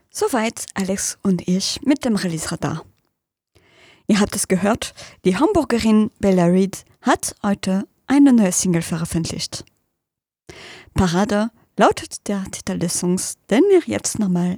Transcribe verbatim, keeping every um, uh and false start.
Soweit Alex und ich mit dem Release-Radar. Ihr habt es gehört, die Hamburgerin Bella Reed hat heute eine neue Single veröffentlicht. Parade lautet der Titel des Songs, den wir jetzt nochmal